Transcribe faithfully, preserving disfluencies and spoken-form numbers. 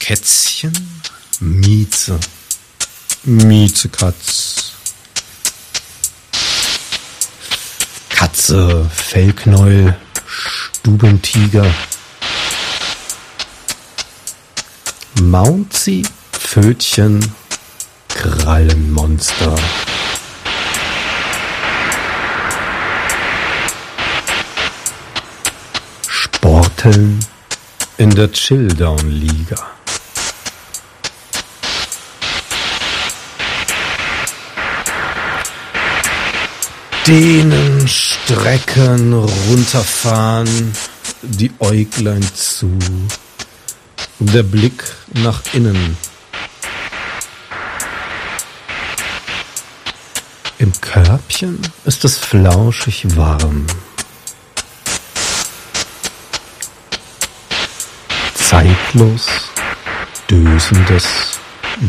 Kätzchen, Mieze, Miezekatz, Katze, Fellknäuel, Stubentiger, Mounzi, Pfötchen, Krallenmonster. Sporteln in der Chilldown-Liga. Dehnen, strecken, runterfahren, die Äuglein zu, der Blick nach innen. Im Körbchen ist es flauschig warm. Zeitlos, dösendes